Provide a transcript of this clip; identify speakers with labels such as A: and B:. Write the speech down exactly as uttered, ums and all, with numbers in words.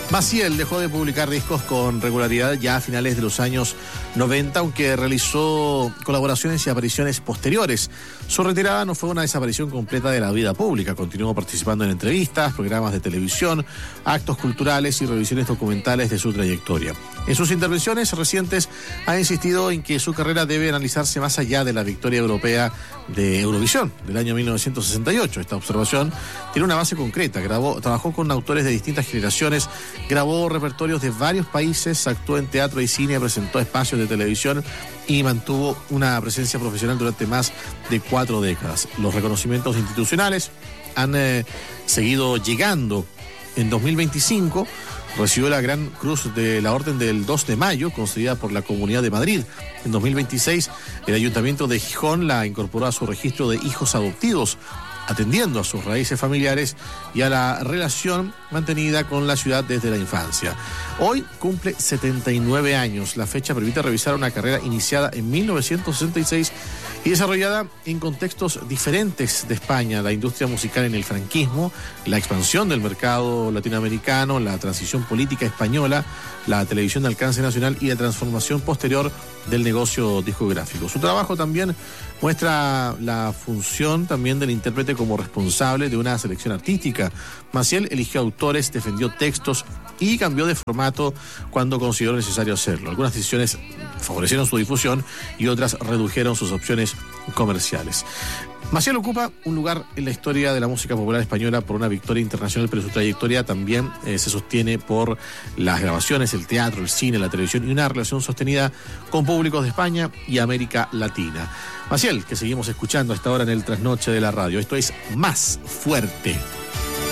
A: Maciel dejó de publicar discos con regularidad ya a finales de los años noventa, aunque realizó colaboraciones y apariciones posteriores. Su retirada no fue una desaparición completa de la vida pública. Continuó participando en entrevistas, programas de televisión, actos culturales y revisiones documentales de su trayectoria. En sus intervenciones recientes ha insistido en que su carrera debe analizarse más allá de la victoria europea de Eurovisión del año mil novecientos sesenta y ocho. Esta observación tiene una base concreta. Grabó, trabajó con autores de distintas generaciones, grabó repertorios de varios países, actuó en teatro y cine, presentó espacios de televisión y mantuvo una presencia profesional durante más de cuatro décadas. Los reconocimientos institucionales han eh, seguido llegando. En dos mil veinticinco recibió la Gran Cruz de la Orden del dos de mayo, concedida por la Comunidad de Madrid. En dos mil veintiséis, el Ayuntamiento de Gijón la incorporó a su registro de hijos adoptivos, atendiendo a sus raíces familiares y a la relación mantenida con la ciudad desde la infancia. Hoy cumple setenta y nueve años. La fecha permite revisar una carrera iniciada en mil novecientos sesenta y seis y desarrollada en contextos diferentes de España: la industria musical en el franquismo, la expansión del mercado latinoamericano, la transición política española, la televisión de alcance nacional y la transformación posterior del negocio discográfico. Su trabajo también muestra la función también del intérprete como responsable de una selección artística. Maciel eligió autores, defendió textos y cambió de formato cuando consideró necesario hacerlo. Algunas decisiones favorecieron su difusión y otras redujeron sus opciones comerciales. Maciel ocupa un lugar en la historia de la música popular española por una victoria internacional, pero su trayectoria también eh, se sostiene por las grabaciones, el teatro, el cine, la televisión y una relación sostenida con públicos de España y América Latina. Maciel, que seguimos escuchando a esta hora en el trasnoche de la radio. Esto es Más Fuerte.